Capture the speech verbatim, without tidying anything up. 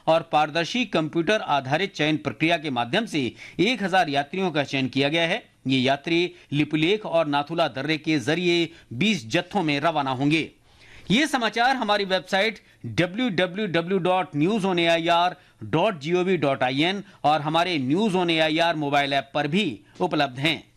और पारदर्शी कंप्यूटर आधारित चयन प्रक्रिया के माध्यम से एक हज़ार यात्रियों का चयन किया गया है। ये यात्री लिपुलेख और नाथुला दर्रे के जरिए बीस जत्थों में रवाना होंगे। ये समाचार हमारी website W W W dot news on A I R dot G O V dot I N और हमारे news on A I R mobile app पर भी उपलब्ध हैं।